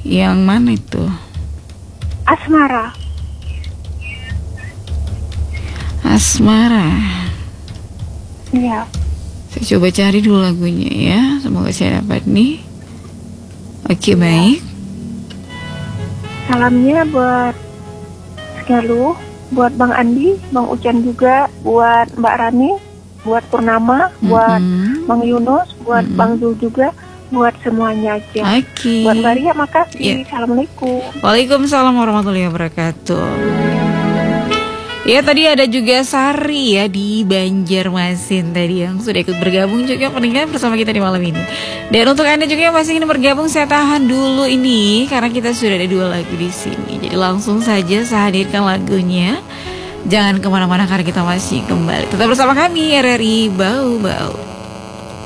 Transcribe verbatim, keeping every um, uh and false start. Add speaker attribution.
Speaker 1: Yang mana itu?
Speaker 2: Asmara.
Speaker 1: Asmara.
Speaker 2: Iya.
Speaker 1: Saya coba cari dulu lagunya ya. Semoga saya dapat nih. Oke, baik.
Speaker 2: Salamnya buat Skelu, buat Bang Andi, Bang Ucan juga, buat Mbak Rani, buat Purnama, buat
Speaker 1: Mm-hmm.
Speaker 2: Bang Yunus, buat
Speaker 1: Mm-hmm.
Speaker 2: Bang Zul juga, buat semuanya aja.
Speaker 1: Oke.
Speaker 2: Buat Mbak Ria, makasih.
Speaker 1: Yeah.
Speaker 2: Assalamualaikum.
Speaker 1: Waalaikumsalam warahmatullahi wabarakatuh. Ya, tadi ada juga Sari ya di Banjarmasin tadi yang sudah ikut bergabung juga pendengar bersama kita di malam ini. Dan untuk Anda juga yang masih ingin bergabung, saya tahan dulu ini karena kita sudah ada dua lagu di sini. Jadi langsung saja saya hadirkan lagunya. Jangan kemana-mana karena kita masih kembali. Tetap bersama kami R R I Bau Bau.